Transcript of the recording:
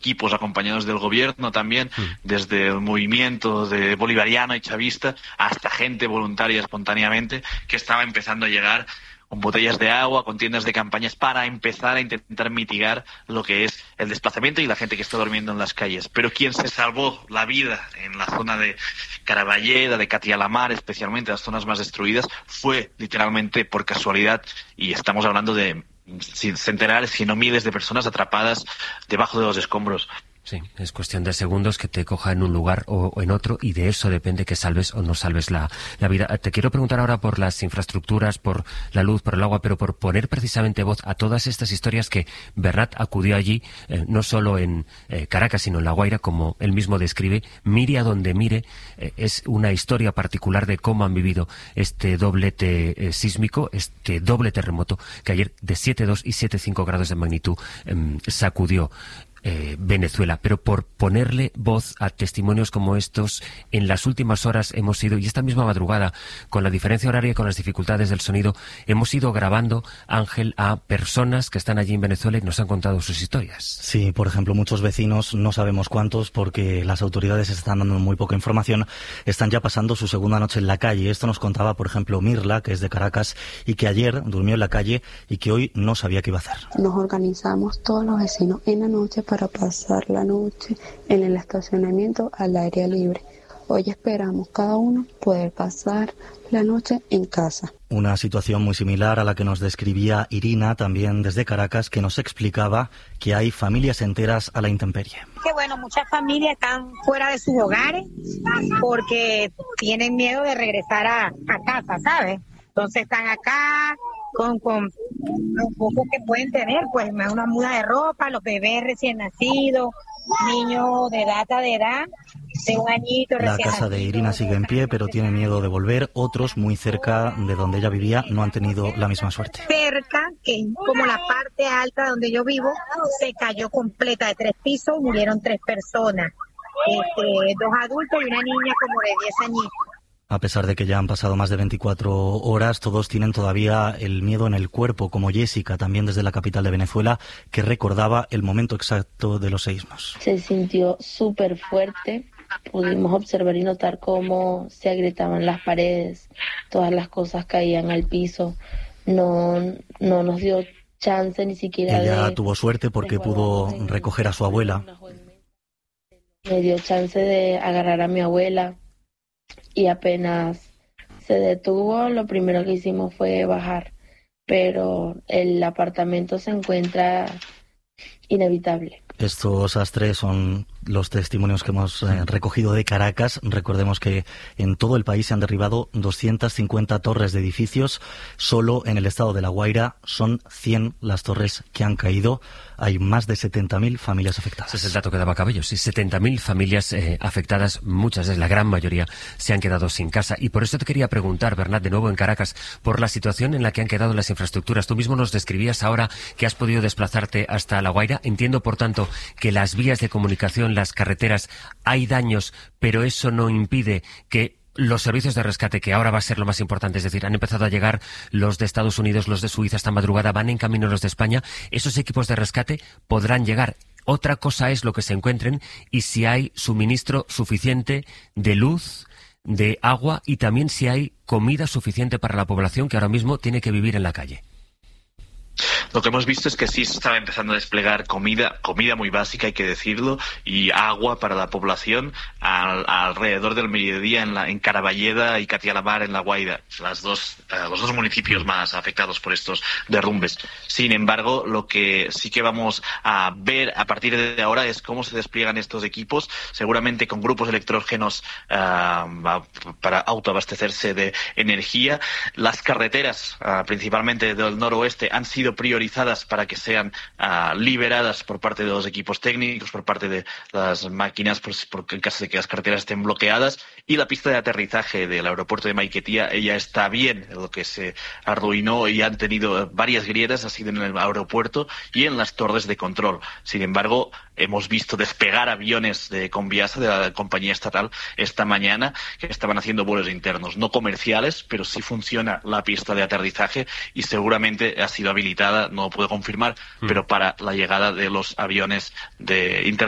equipos acompañados del gobierno también, desde el movimiento de bolivariano y chavista hasta gente voluntaria espontáneamente que estaba empezando a llegar con botellas de agua, con tiendas de campañas para empezar a intentar mitigar lo que es el desplazamiento y la gente que está durmiendo en las calles. Pero quien se salvó la vida en la zona de Caraballeda, de Catia la Mar, especialmente las zonas más destruidas, fue literalmente por casualidad, y estamos hablando de centenares, si no miles de personas atrapadas debajo de los escombros. Sí, es cuestión de segundos que te coja en un lugar o en otro, y de eso depende que salves o no salves la vida. Te quiero preguntar ahora por las infraestructuras, por la luz, por el agua, pero por poner precisamente voz a todas estas historias que Bernat acudió allí, no solo en Caracas, sino en La Guaira, como él mismo describe. Mire a donde mire, es una historia particular de cómo han vivido este doblete sísmico, este doble terremoto que ayer de 7,2 y 7,5 grados de magnitud sacudió Venezuela. Pero por ponerle voz a testimonios como estos, en las últimas horas hemos ido, y esta misma madrugada, con la diferencia horaria y con las dificultades del sonido, hemos ido grabando, Ángel, a personas que están allí en Venezuela y nos han contado sus historias. Sí, por ejemplo, muchos vecinos, no sabemos cuántos, porque las autoridades están dando muy poca información, están ya pasando su segunda noche en la calle. Esto nos contaba, por ejemplo, Mirla, que es de Caracas, y que ayer durmió en la calle y que hoy no sabía qué iba a hacer. Nos organizamos todos los vecinos en la noche para pasar la noche en el estacionamiento al aire libre. Hoy esperamos cada uno poder pasar la noche en casa. Una situación muy similar a la que nos describía Irina, también desde Caracas, que nos explicaba que hay familias enteras a la intemperie. Que bueno, muchas familias están fuera de sus hogares porque tienen miedo de regresar a casa, ¿sabes? Entonces están acá con lo poco que pueden tener, pues una muda de ropa, los bebés recién nacidos, niños de edad, de 1 añito. La casa de Irina sigue en pie, pero tiene miedo de volver. Otros, muy cerca de donde ella vivía, no han tenido la misma suerte. Cerca, que como la parte alta donde yo vivo, se cayó completa de 3 pisos, murieron 3 personas, 2 adultos y una niña como de 10 añitos. A pesar de que ya han pasado más de 24 horas, todos tienen todavía el miedo en el cuerpo, como Jessica, también desde la capital de Venezuela, que recordaba el momento exacto de los seísmos. Se sintió súper fuerte. Pudimos observar y notar cómo se agrietaban las paredes, todas las cosas caían al piso. No nos dio chance ni siquiera Ella tuvo suerte porque pudo recoger a su abuela. Me dio chance de agarrar a mi abuela. Y apenas se detuvo, lo primero que hicimos fue bajar, pero el apartamento se encuentra inhabitable. Estos astres son los testimonios que hemos recogido de Caracas. Recordemos que en todo el país se han derribado 250 torres de edificios. Solo en el estado de La Guaira son 100 las torres que han caído. Hay más de 70.000 familias afectadas. Ese es el dato que daba Cabello. Sí, 70.000 familias afectadas, muchas, la gran mayoría, se han quedado sin casa. Y por eso te quería preguntar, Bernat, de nuevo en Caracas, por la situación en la que han quedado las infraestructuras. Tú mismo nos describías ahora que has podido desplazarte hasta La Guaira. Entiendo, por tanto, que las vías de comunicación, las carreteras, hay daños, pero eso no impide que los servicios de rescate, que ahora va a ser lo más importante, es decir, han empezado a llegar los de Estados Unidos, los de Suiza esta madrugada, van en camino los de España, esos equipos de rescate podrán llegar. Otra cosa es lo que se encuentren y si hay suministro suficiente de luz, de agua y también si hay comida suficiente para la población que ahora mismo tiene que vivir en la calle. Lo que hemos visto es que sí se estaba empezando a desplegar comida muy básica, hay que decirlo, y agua para la población alrededor del mediodía en Caraballeda y Catia la Mar en La Guaira, los dos municipios más afectados por estos derrumbes. Sin embargo, lo que sí que vamos a ver a partir de ahora es cómo se despliegan estos equipos, seguramente con grupos electrógenos para autoabastecerse de energía. Las carreteras, principalmente del noroeste, han sido priorizadas para que sean liberadas por parte de los equipos técnicos, por parte de las máquinas, porque en caso de que las carreteras estén bloqueadas. Y la pista de aterrizaje del aeropuerto de Maiquetía, ella está bien. Lo que se arruinó y han tenido varias grietas ha sido en el aeropuerto y en las torres de control. Sin embargo, hemos visto despegar aviones de Conviasa, de la compañía estatal, esta mañana, que estaban haciendo vuelos internos, no comerciales, pero sí funciona la pista de aterrizaje y seguramente ha sido habilitada, no lo puedo confirmar, pero para la llegada de los aviones de